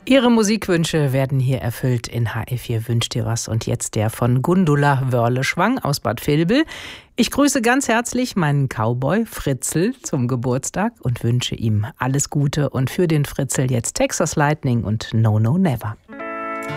Ihre Musikwünsche werden hier erfüllt in HR4 Wünscht dir was. Und jetzt der von Gundula Wörle-Schwang aus Bad Vilbel. Ich grüße ganz herzlich meinen Cowboy Fritzl zum Geburtstag und wünsche ihm alles Gute. Und für den Fritzl jetzt Texas Lightning und No No Never.